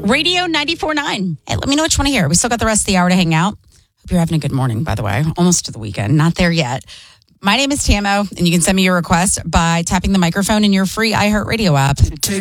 Radio 94.9. Hey, let me know what you want to hear. We still got the rest of the hour to hang out. Hope you're having a good morning, by the way. Almost to the weekend. Not there yet. My name is Tamo, and you can send me your request by tapping the microphone in your free iHeartRadio app.